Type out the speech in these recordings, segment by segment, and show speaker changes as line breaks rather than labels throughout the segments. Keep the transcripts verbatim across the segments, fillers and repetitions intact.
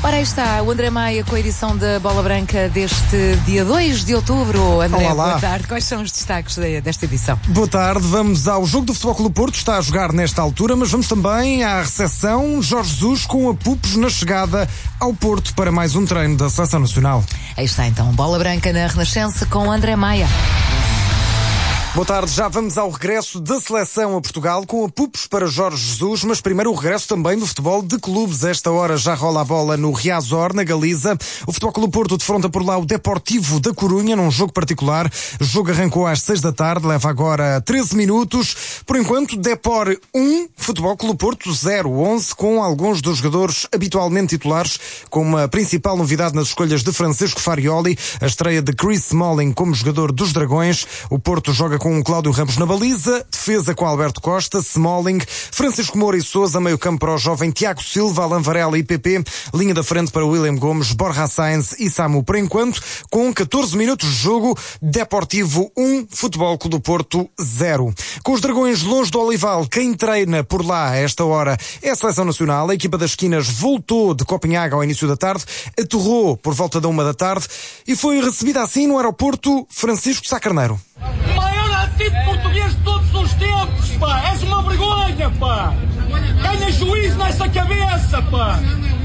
Ora, aí está o André Maia com a edição da Bola Branca deste dia dois de outubro. André,
Olá,
boa tarde. Quais são os destaques de, desta edição?
Boa tarde. Vamos ao jogo do Futebol Clube Porto. Está a jogar nesta altura, mas vamos também à recepção. Jorge Jesus com a Pupos na chegada ao Porto para mais um treino da Seleção Nacional.
Aí está então Bola Branca na Renascença com André Maia.
Boa tarde, já vamos ao regresso da seleção a Portugal com a Pupos para Jorge Jesus, mas primeiro o regresso também do futebol de clubes. Esta hora já rola a bola no Riazor, na Galiza. O Futebol Clube Porto defronta por lá o Deportivo da Corunha num jogo particular. O jogo arrancou às seis da tarde, leva agora treze minutos. Por enquanto, Depor um, Futebol Clube Porto zero, onze, com alguns dos jogadores habitualmente titulares, com uma principal novidade nas escolhas de Francisco Farioli, a estreia de Chris Smalling como jogador dos Dragões. O Porto joga com o Cláudio Ramos na baliza, defesa com Alberto Costa, Smalling, Francisco Moura e Sousa, meio campo para o jovem Tiago Silva, Alan Varela e P P, linha da frente para William Gomes, Borja Sainz e Samu. Por enquanto, com catorze minutos de jogo, Deportivo um, Futebol Clube do Porto zero. Com os Dragões longe do Olival, quem treina por lá a esta hora é a Seleção Nacional. A equipa das esquinas voltou de Copenhaga ao início da tarde, aterrou por volta da uma da tarde e foi recebida assim no aeroporto Francisco Sá Carneiro.
Título português de todos os tempos, pá! És uma vergonha, pá! Ganha juízo nessa cabeça, pá!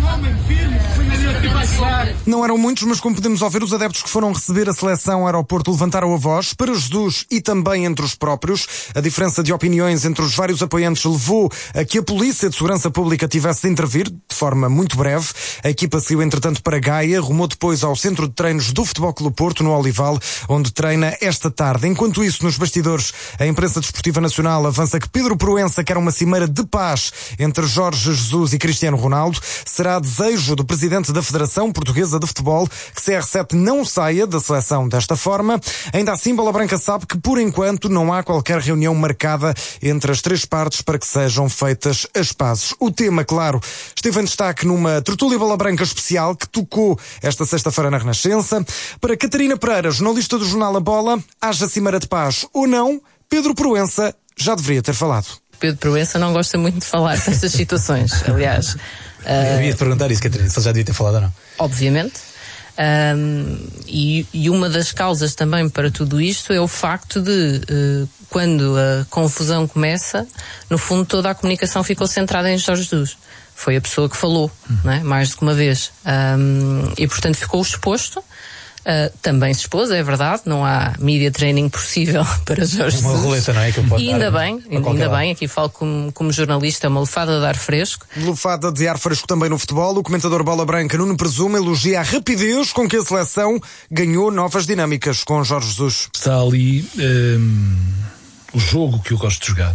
Não eram muitos, mas como podemos ouvir, os adeptos que foram receber a seleção ao aeroporto levantaram a voz para Jesus e também entre os próprios. A diferença de opiniões entre os vários apoiantes levou a que a Polícia de Segurança Pública tivesse de intervir de forma muito breve. A equipa saiu, entretanto, para Gaia, rumou depois ao Centro de Treinos do Futebol Clube Porto, no Olival, onde treina esta tarde. Enquanto isso, nos bastidores, a imprensa desportiva nacional avança que Pedro Proença quer uma cimeira de paz entre Jorge Jesus e Cristiano Ronaldo. Será desejo do presidente da Federação Portuguesa de Futebol que C R sete não saia da seleção desta forma. Ainda assim, Bola Branca sabe que, por enquanto, não há qualquer reunião marcada entre as três partes para que sejam feitas as pazes. O tema, claro, esteve em destaque numa tertúlia Bola Branca especial que tocou esta sexta-feira na Renascença. Para Catarina Pereira, jornalista do jornal A Bola, haja cimeira de paz ou não, Pedro Proença já deveria ter falado.
Pedro Proença não gosta muito de falar destas situações, aliás.
Eu devia te perguntar isso, Catarina, se ele já devia ter falado ou não.
Obviamente. Um, e, e uma das causas também para tudo isto é o facto de, uh, quando a confusão começa, no fundo toda a comunicação ficou centrada em Jorge Jesus. Foi a pessoa que falou, hum. não é? Mais do que uma vez. Um, e portanto ficou exposto. Uh, também se expôs, é verdade, não há media training possível para Jorge Jesus.
Uma roleta, não é? Que eu posso
e ainda
dar
bem, ainda bem, aqui falo como, como jornalista, uma lufada de ar fresco.
Lufada de ar fresco também no futebol. O comentador Bola Branca, Nuno Presumo, elogia a rapidez com que a seleção ganhou novas dinâmicas com Jorge Jesus.
Está ali um, o jogo que eu gosto de jogar.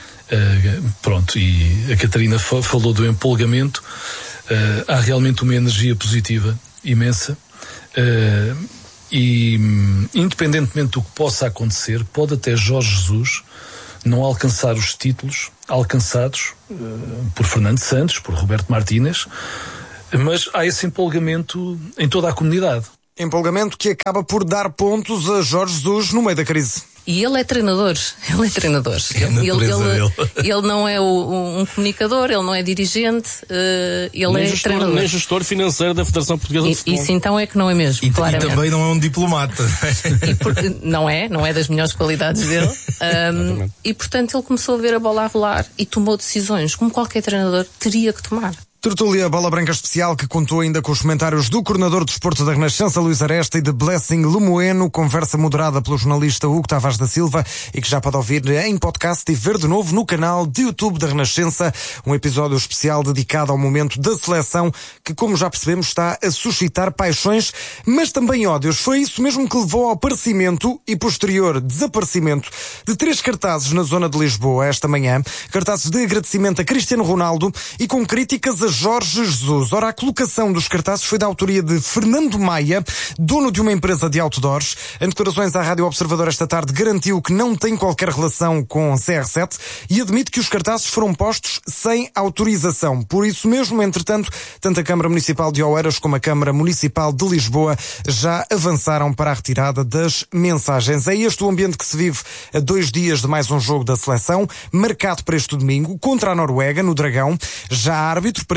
Uh, pronto, e a Catarina fa- falou do empolgamento. Uh, há realmente uma energia positiva imensa. Uh, e independentemente do que possa acontecer, pode até Jorge Jesus não alcançar os títulos alcançados uh, por Fernando Santos, por Roberto Martínez, mas há esse empolgamento em toda a comunidade.
Empolgamento que acaba por dar pontos a Jorge Jesus no meio da crise.
E ele é treinador, ele é treinador. Ele, ele, ele, ele não é o, um comunicador, ele não é dirigente, uh, ele
nem
é
gestor,
treinador.
Nem gestor financeiro da Federação Portuguesa de Futebol.
Isso então é que não é mesmo,
e,
claramente.
E também não é um diplomata.
E por, não é, não é das melhores qualidades dele. Um, e portanto ele começou a ver a bola a rolar e tomou decisões, como qualquer treinador teria que tomar.
Tertúlia Bola Branca especial que contou ainda com os comentários do coordenador de desporto da Renascença, Luís Aresta, e de Blessing Lemoeno, conversa moderada pelo jornalista Hugo Tavares da Silva e que já pode ouvir em podcast e ver de novo no canal de YouTube da Renascença, um episódio especial dedicado ao momento da seleção que, como já percebemos, está a suscitar paixões, mas também ódios. Foi isso mesmo que levou ao aparecimento e posterior desaparecimento de três cartazes na zona de Lisboa esta manhã, cartazes de agradecimento a Cristiano Ronaldo e com críticas a Jorge Jesus. Ora, a colocação dos cartazes foi da autoria de Fernando Maia, dono de uma empresa de outdoors. Em declarações à Rádio Observador esta tarde, garantiu que não tem qualquer relação com C R sete e admite que os cartazes foram postos sem autorização. Por isso mesmo, entretanto, tanto a Câmara Municipal de Oeiras como a Câmara Municipal de Lisboa já avançaram para a retirada das mensagens. É este o ambiente que se vive a dois dias de mais um jogo da seleção, marcado para este domingo, contra a Noruega, no Dragão. Já árbitro para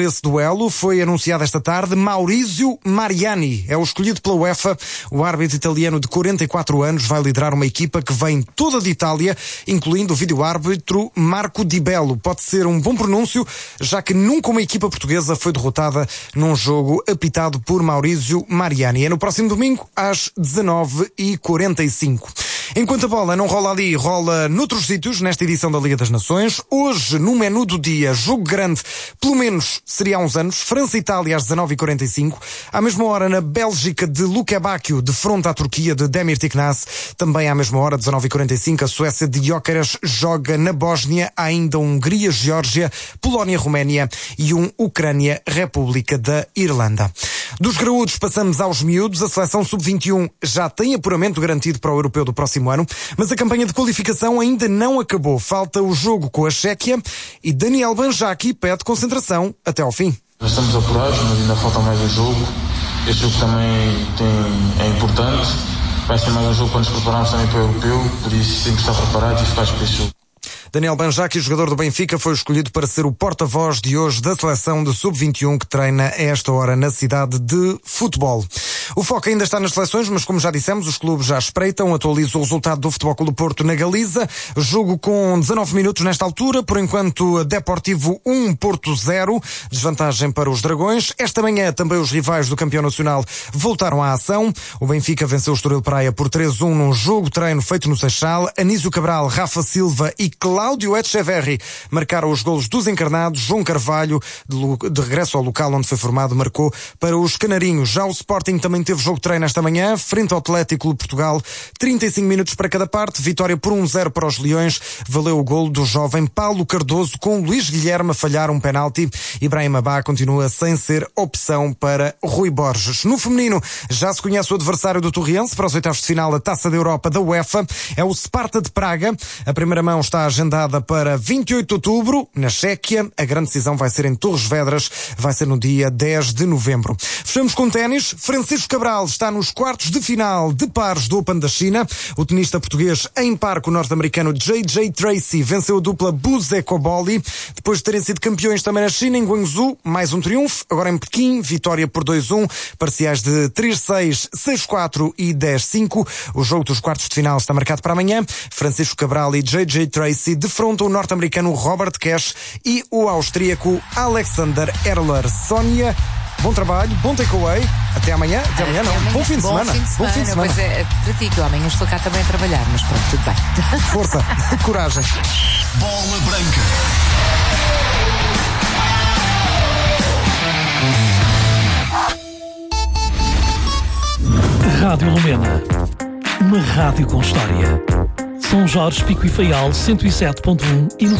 esse duelo. Foi anunciado esta tarde Maurizio Mariani. É o escolhido pela UEFA. O árbitro italiano de quarenta e quatro anos vai liderar uma equipa que vem toda de Itália, incluindo o vídeo-árbitro Marco Di Bello. Pode ser um bom pronúncio, já que nunca uma equipa portuguesa foi derrotada num jogo apitado por Maurizio Mariani. É no próximo domingo, às dezanove e quarenta e cinco. Enquanto a bola não rola ali, rola noutros sítios, nesta edição da Liga das Nações. Hoje, no menu do dia, jogo grande, pelo menos seria há uns anos, França-Itália às dezanove e quarenta e cinco. À mesma hora, na Bélgica, de Luka Bacchio, de fronte à Turquia, de Demir Tiknaz. Também à mesma hora, dezanove e quarenta e cinco, a Suécia de Gyökeres joga na Bósnia. Há ainda Hungria-Geórgia, Polónia-Roménia e um Ucrânia-República da Irlanda. Dos graúdos passamos aos miúdos. A seleção sub vinte e um já tem apuramento garantido para o europeu do próximo ano, mas a campanha de qualificação ainda não acabou. Falta o jogo com a Chequia e Daniel Banjaki pede concentração até ao fim.
Já estamos apurados, mas ainda falta mais um jogo. Este jogo também tem, é importante. Vai ser mais um jogo para nos prepararmos também para o europeu, por isso temos que estar preparados e ficar para este jogo.
Daniel Banjaki, jogador do Benfica, foi escolhido para ser o porta-voz de hoje da seleção de sub vinte e um que treina a esta hora na cidade de futebol. O foco ainda está nas seleções, mas como já dissemos, os clubes já espreitam. Atualiza o resultado do Futebol Clube do Porto na Galiza. Jogo com dezanove minutos nesta altura. Por enquanto, Deportivo um, Porto zero. Desvantagem para os Dragões. Esta manhã também os rivais do campeão nacional voltaram à ação. O Benfica venceu o Estoril Praia por três a um num jogo-treino feito no Seixal. Anísio Cabral, Rafa Silva e Cláudio Echeverri marcaram os golos dos encarnados. João Carvalho, de, de regresso ao local onde foi formado, marcou para os canarinhos. Já o Sporting também teve jogo de treino esta manhã, frente ao Atlético Clube Portugal. trinta e cinco minutos para cada parte. Vitória por um a zero para os Leões. Valeu o golo do jovem Paulo Cardoso, com Luís Guilherme a falhar um penalti. Ibrahim Abá continua sem ser opção para Rui Borges. No feminino, já se conhece o adversário do Torriense para os oitavos de final da Taça da Europa da UEFA. É o Sparta de Praga. A primeira mão está agendada para vinte e oito de outubro, na Chequia. A grande decisão vai ser em Torres Vedras. Vai ser no dia dez de novembro. Fechamos com ténis. Francisco Cabral está nos quartos de final de pares do Open da China. O tenista português em par com o norte-americano J J Tracy venceu a dupla Buzek-Koboli. Depois de terem sido campeões também na China, em Guangzhou, mais um triunfo. Agora em Pequim, vitória por dois a um, parciais de três a seis, seis a quatro e dez a cinco. O jogo dos quartos de final está marcado para amanhã. Francisco Cabral e J J Tracy defrontam o norte-americano Robert Cash e o austríaco Alexander Erler. Sónia, bom trabalho, bom takeaway. Até amanhã. Até amanhã, não.
Amanhã.
Bom fim de
bom
semana.
Fim de semana.
Bom fim de semana.
Pois é, para ti, que eu amanhã estou cá também a trabalhar, mas pronto, tudo bem.
Força, coragem.
Bola Branca.
Rádio Lumena. Uma rádio com história. São Jorge, Pico e Faial, cento e sete ponto um e